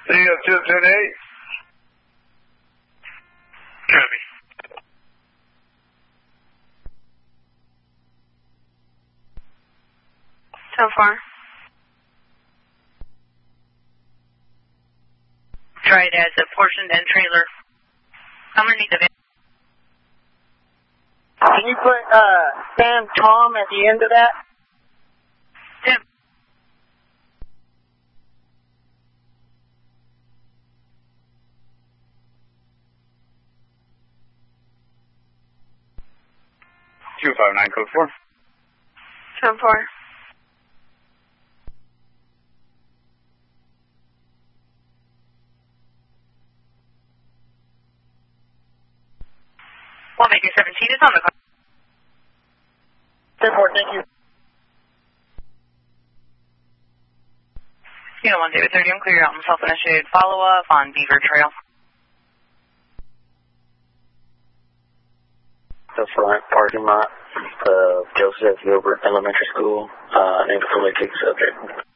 CF228. Copy. So far. Tried as a portion and trailer. Underneath the van. Can you put Sam Tom at the end of that? Tim. $259 code 4. So far. One Maker 17 is on the call. 10-4, thank you. Unit 1 David 30, I'm clear out on self-initiated follow-up on Beaver Trail. The front parking lot of Joseph Gilbert Elementary School, named for the subject.